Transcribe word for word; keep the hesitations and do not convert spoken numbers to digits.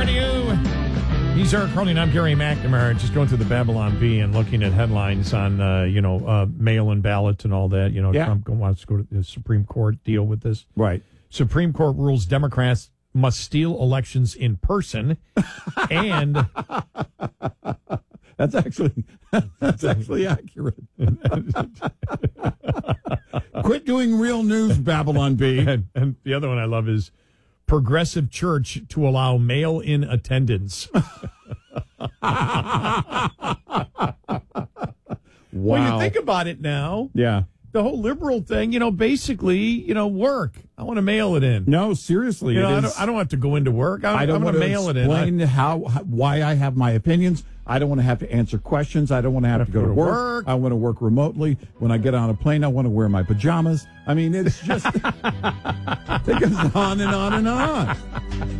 to you. He's Eric Carlin. I'm Gary McNamara. Just going through the Babylon Bee and looking at headlines on, uh, you know, uh, mail-in ballots and all that. You know, yeah. Trump wants to go to the Supreme Court, deal with this. Right. Supreme Court rules Democrats must steal elections in person. And that's actually that's actually accurate. Quit doing real news, Babylon Bee. And, and the other one I love is Progressive Church to allow mail-in attendance. Wow. When you think about it now, yeah, the whole liberal thing, you know, basically, you know, work. I want to mail it in. No, seriously, you know, it I, is, don't, I don't have to go into work. I, I don't I'm want to to mail it in. Explain how, how why I have my opinions. I don't want to have to answer questions. I don't want to have, have to go to work. work. I want to work remotely. When I get on a plane, I want to wear my pajamas. I mean, it's just it goes on and on and on.